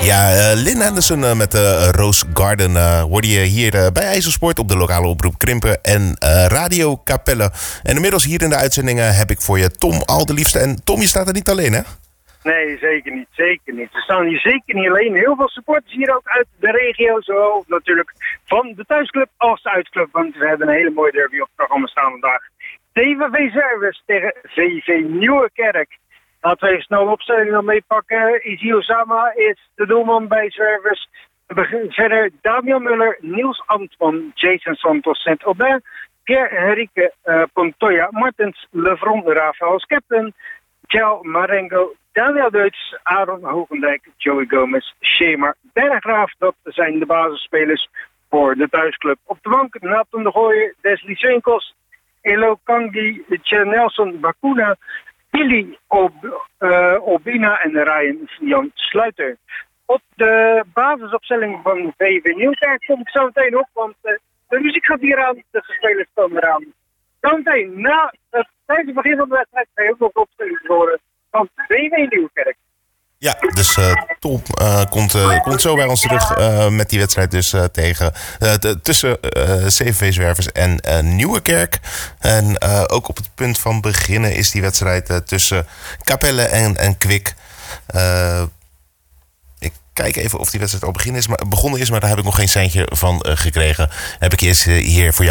Lynn Anderson met Rose Garden hoorde je hier bij IJsselsport op de lokale omroep Krimpen en Radio Capelle. En inmiddels hier in de uitzendingen heb ik voor je Tom Alderliefste. En Tom, je staat er niet alleen, hè? Nee, zeker niet. Zeker niet. We staan hier zeker niet alleen. Heel veel supporters hier ook uit de regio. Zowel natuurlijk van de thuisclub als de uitclub. Want we hebben een hele mooie derby op het programma staan vandaag. TVV Service tegen VV Nieuwekerk. Laten we even snel de opstelling dan meepakken. Izzy Osama is de doelman bij Service. Verder Damian Muller, Niels Antman, Jason Santos, Saint-Aubin, Pierre-Henrique Pontoya, Martens, Levron, Rafael als captain, Jel Marengo, Daniel Deutsch, Aaron Hogendijk, Joey Gomez, Shemar Berggraaf. Dat zijn de basisspelers voor de thuisclub. Op de bank Nathan de Gooijer, Desli Seenkos, Elo Kangi, Nelson Bakuna, Billy Obina en Ryan Jan Sluiter. Op de basisopstelling van VV Nieuwkerk kom ik zo meteen op, want de muziek gaat hier aan, de spelers komen eraan. Zometeen, tijdens het begin van de wedstrijd, ga je ook nog opstelling horen van VV Nieuwkerk. Ja, dus Tom komt zo bij ons terug met die wedstrijd dus tussen CVV Zwervers en Nieuwekerk. En ook op het punt van beginnen is die wedstrijd tussen Capelle en Kwik. Ik kijk even of die wedstrijd al begonnen is, maar daar heb ik nog geen seintje van gekregen. Heb ik eerst hier voor jou